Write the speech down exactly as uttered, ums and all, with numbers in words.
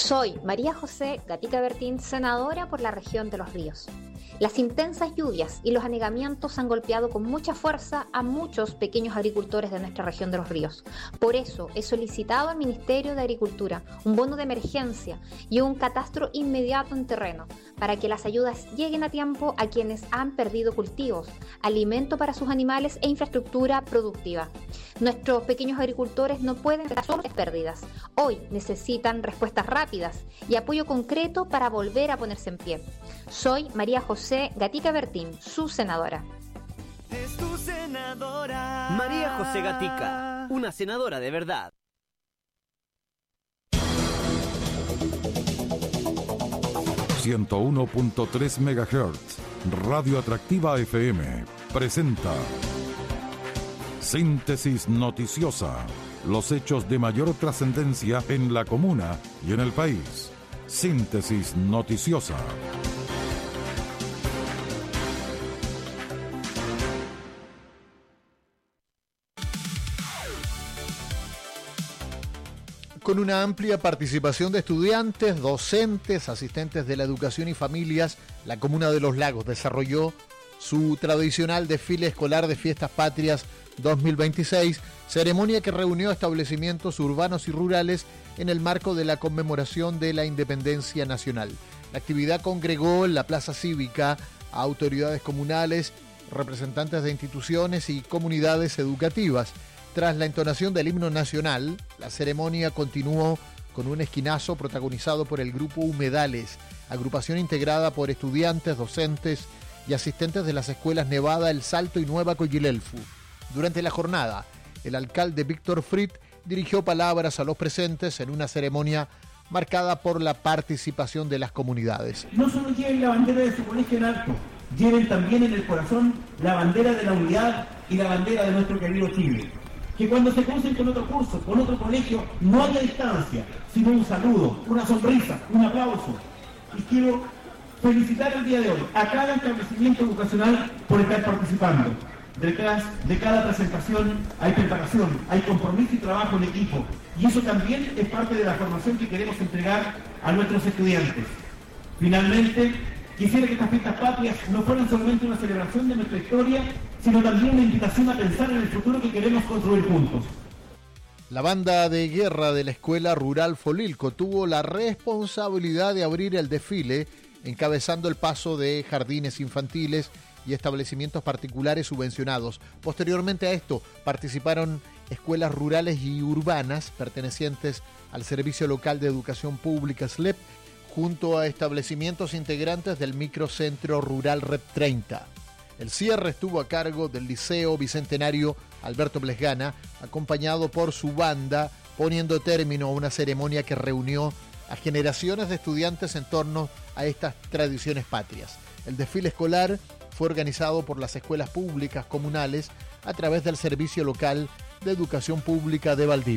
Soy María José Gatica Bertín, senadora por la región de Los Ríos. Las intensas lluvias y los anegamientos han golpeado con mucha fuerza a muchos pequeños agricultores de nuestra región de Los Ríos. Por eso he solicitado al Ministerio de Agricultura un bono de emergencia y un catastro inmediato en terreno para que las ayudas lleguen a tiempo a quienes han perdido cultivos, alimento para sus animales e infraestructura productiva. Nuestros pequeños agricultores no pueden quedar sobre pérdidas. Hoy necesitan respuestas rápidas y apoyo concreto para volver a ponerse en pie. Soy María José Gatica Bertín, su senadora. Es tu senadora. María José Gatica, una senadora de verdad. ciento uno punto tres megahertz, Radio Atractiva F M, presenta Síntesis Noticiosa. Los hechos de mayor trascendencia en la comuna y en el país. Síntesis Noticiosa. Con una amplia participación de estudiantes, docentes, asistentes de la educación y familias, la Comuna de Los Lagos desarrolló su tradicional desfile escolar de Fiestas Patrias dos mil veintiséis, ceremonia que reunió establecimientos urbanos y rurales en el marco de la conmemoración de la Independencia Nacional. La actividad congregó en la Plaza Cívica a autoridades comunales, representantes de instituciones y comunidades educativas. Tras la entonación del himno nacional, la ceremonia continuó con un esquinazo protagonizado por el grupo Humedales, agrupación integrada por estudiantes, docentes y asistentes de las escuelas Nevada, El Salto y Nueva Coyilelfu. Durante la jornada, el alcalde Víctor Frit dirigió palabras a los presentes en una ceremonia marcada por la participación de las comunidades. No solo lleven la bandera de su colegio en alto, lleven también en el corazón la bandera de la unidad y la bandera de nuestro querido Chile. Que cuando se crucen con otro curso, con otro colegio, no haya distancia, sino un saludo, una sonrisa, un aplauso. Y quiero felicitar el día de hoy a cada establecimiento educacional por estar participando. Detrás de cada presentación hay preparación, hay compromiso y trabajo en equipo. Y eso también es parte de la formación que queremos entregar a nuestros estudiantes. Finalmente, quisiera que estas fiestas patrias no fueran solamente una celebración de nuestra historia, sino también una invitación a pensar en el futuro que queremos construir juntos. La banda de guerra de la Escuela Rural Folilco tuvo la responsabilidad de abrir el desfile, encabezando el paso de jardines infantiles y establecimientos particulares subvencionados. Posteriormente a esto, participaron escuelas rurales y urbanas pertenecientes al Servicio Local de Educación Pública S L E P, junto a establecimientos integrantes del Microcentro Rural R E P treinta. El cierre estuvo a cargo del Liceo Bicentenario Alberto Blesgana, acompañado por su banda, poniendo término a una ceremonia que reunió a generaciones de estudiantes en torno a estas tradiciones patrias. El desfile escolar fue organizado por las escuelas públicas comunales a través del Servicio Local de Educación Pública de Valdivia.